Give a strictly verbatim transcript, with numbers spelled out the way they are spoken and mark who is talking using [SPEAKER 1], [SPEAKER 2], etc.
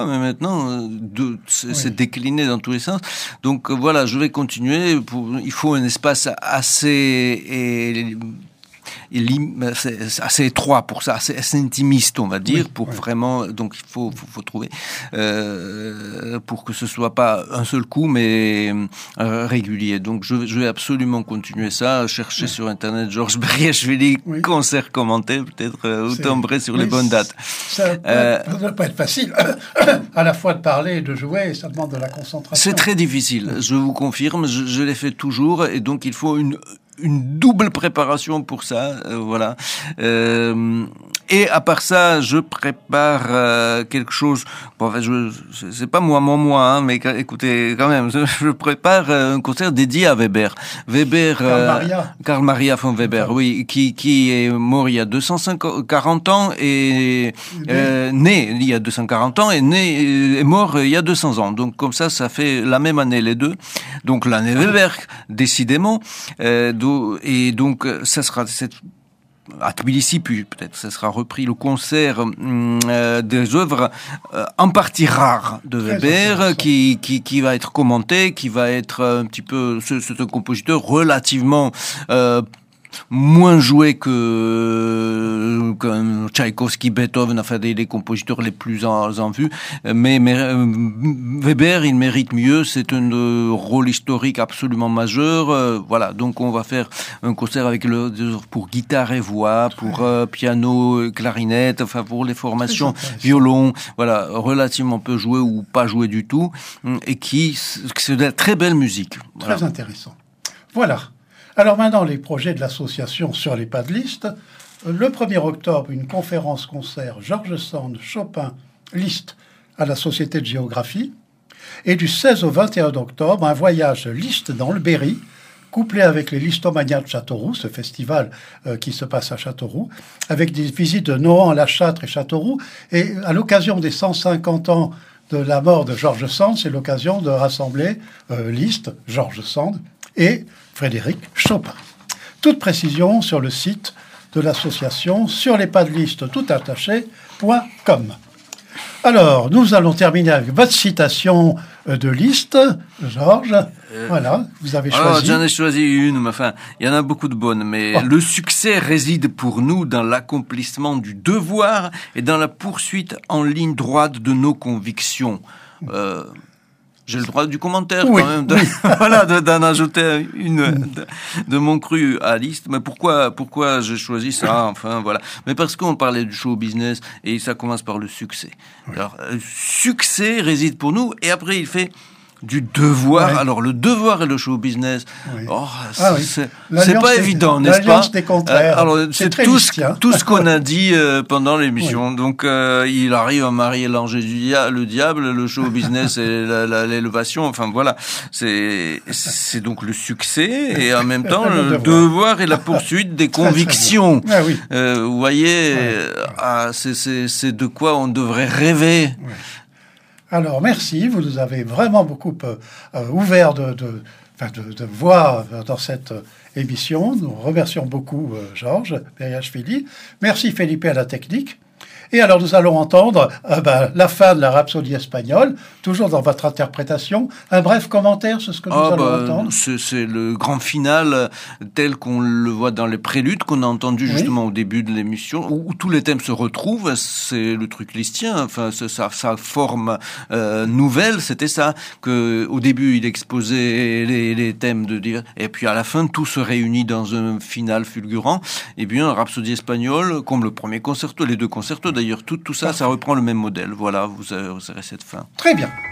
[SPEAKER 1] Mais maintenant, euh, de, c'est, oui. c'est décliné dans tous les sens. Donc euh, voilà, je vais continuer. Pour, il faut un espace assez... Et, c'est assez étroit pour ça, assez, assez intimiste, on va dire, oui, pour oui. vraiment. Donc il faut, faut, faut trouver euh, pour que ce soit pas un seul coup, mais euh, régulier. Donc je, je vais absolument continuer ça. Chercher oui. sur internet Georges Beriachvili, oui. concert commenté, peut-être euh, ou timbré sur oui, les bonnes dates.
[SPEAKER 2] Ça ne euh, doit pas être facile. À la fois de parler et de jouer, ça demande de la concentration.
[SPEAKER 1] C'est très difficile. Je vous confirme. Je, je l'ai fait toujours, et donc il faut une une double préparation pour ça, euh, voilà. Euh, et à part ça, je prépare euh, quelque chose. Bon, enfin, je, c'est pas moi, moi, moi, hein, mais écoutez, quand même, je prépare un concert dédié à Weber. Weber,
[SPEAKER 2] Karl euh, Maria,
[SPEAKER 1] Karl Maria von Weber, enfin. oui, qui qui est mort il y a deux cent quarante ans et euh, né il y a deux cent quarante ans et né est mort il y a deux cents ans. Donc comme ça, ça fait la même année les deux. Donc l'année Weber, décidément. Euh, Et donc, ça sera cette, à Tbilissi, puis peut-être ça sera repris le concert euh, des œuvres euh, en partie rares de Weber, qui, qui qui va être commenté, qui va être un petit peu, c'est un compositeur relativement euh, moins joué que, que Tchaïkovski, Beethoven, enfin des, des compositeurs les plus en, en vue, mais, mais euh, Weber, il mérite mieux, c'est un euh, rôle historique absolument majeur, euh, voilà, donc on va faire un concert avec le, pour guitare et voix, pour euh, piano, clarinette, enfin pour les formations violon, voilà, relativement peu joué ou pas joué du tout, et qui, c'est de la très belle musique.
[SPEAKER 2] Voilà. Très intéressant. Voilà. Alors maintenant, les projets de l'association sur les pas de liste. Le premier octobre, une conférence-concert George Sand, Chopin, Liszt à la Société de Géographie. Et du seize au vingt et un octobre, un voyage Liszt dans le Berry, couplé avec les Listomanias de Châteauroux, ce festival euh, qui se passe à Châteauroux, avec des visites de Nohant, La Châtre et Châteauroux. Et à l'occasion des cent cinquante ans de la mort de George Sand, c'est l'occasion de rassembler euh, Liszt, George Sand et Frédéric Chopin. Toute précision sur le site de l'association sur les pas de liste tout attaché point com. Alors, nous allons terminer avec votre citation de Liszt, Georges. Euh, voilà, vous avez choisi.
[SPEAKER 1] Alors, j'en ai choisi une, mais enfin, il y en a beaucoup de bonnes. Mais oh. Le succès réside pour nous dans l'accomplissement du devoir et dans la poursuite en ligne droite de nos convictions. Euh, J'ai le droit du commentaire, oui, quand même, de, oui. voilà, de, d'en ajouter une de, de mon cru à Liszt. Mais pourquoi, pourquoi j'ai choisi ça? Enfin, voilà. Mais parce qu'on parlait du show business et ça commence par le succès. Oui. Alors, le succès réside pour nous et après il fait du devoir. Ouais. Alors, le devoir et le show business, oui. oh, c'est, ah oui. c'est, c'est pas des, évident, n'est-ce pas?
[SPEAKER 2] Des contraires.
[SPEAKER 1] Euh, alors, c'est, c'est tout, ce, tout ce qu'on a dit euh, pendant l'émission. Oui. Donc, euh, il arrive à marier l'ange et dia- le diable, le show business et la, la, l'élévation. Enfin, voilà. C'est, c'est donc le succès et en même temps le, le devoir. devoir et la poursuite des très, convictions. Très ah, oui. euh, vous voyez, oui. ah, c'est, c'est, c'est de quoi on devrait rêver. Oui.
[SPEAKER 2] Alors, merci, vous nous avez vraiment beaucoup euh, ouvert de, de, enfin de, de voix dans cette émission. Nous remercions beaucoup euh, Georges Beriachvili. Merci Felipe à la technique. Et alors, nous allons entendre euh, ben, la fin de la Rhapsodie espagnole, toujours dans votre interprétation. Un bref commentaire sur ce que nous ah, allons bah, entendre.
[SPEAKER 1] C'est, c'est le grand final tel qu'on le voit dans les préludes qu'on a entendu oui. justement au début de l'émission, où, où tous les thèmes se retrouvent. C'est le truc listien. Enfin, c'est sa, sa forme euh, nouvelle, c'était ça. Que au début, il exposait les, les thèmes de dire, et puis à la fin, tout se réunit dans un final fulgurant. Et bien, Rhapsodie espagnole, comme le premier concerto, les deux concertos. D'ailleurs, tout, tout ça, ça reprend le même modèle. Voilà, vous avez, vous avez cette fin.
[SPEAKER 2] Très bien.